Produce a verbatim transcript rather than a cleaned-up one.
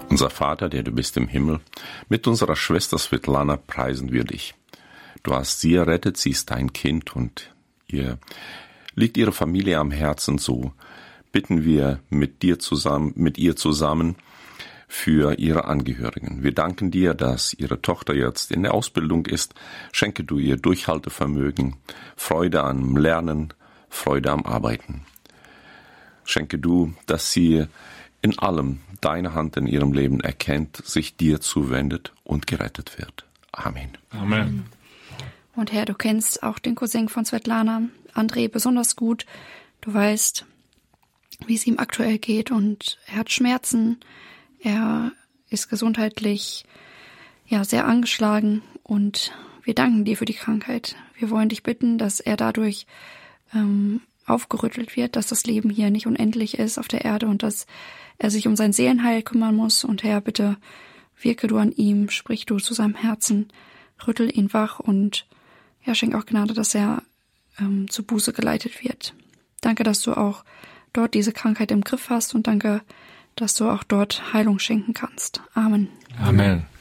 Unser Vater, der du bist im Himmel, mit unserer Schwester Svetlana preisen wir dich. Du hast sie errettet, sie ist dein Kind und ihr liegt ihre Familie am Herzen, so bitten wir mit dir zusammen, mit ihr zusammen für ihre Angehörigen. Wir danken dir, dass ihre Tochter jetzt in der Ausbildung ist. Schenke du ihr Durchhaltevermögen, Freude am Lernen, Freude am Arbeiten. Schenke du, dass sie in allem deine Hand in ihrem Leben erkennt, sich dir zuwendet und gerettet wird. Amen. Amen. Und Herr, du kennst auch den Cousin von Svetlana, André, besonders gut. Du weißt, wie es ihm aktuell geht und er hat Schmerzen. Er ist gesundheitlich ja sehr angeschlagen und wir danken dir für die Krankheit. Wir wollen dich bitten, dass er dadurch ähm, aufgerüttelt wird, dass das Leben hier nicht unendlich ist auf der Erde und dass er sich um sein Seelenheil kümmern muss. Und Herr, bitte wirke du an ihm, sprich du zu seinem Herzen, rüttel ihn wach und ja, schenk auch Gnade, dass er ähm, zu Buße geleitet wird. Danke, dass du auch dort diese Krankheit im Griff hast und danke, dass du auch dort Heilung schenken kannst. Amen. Amen.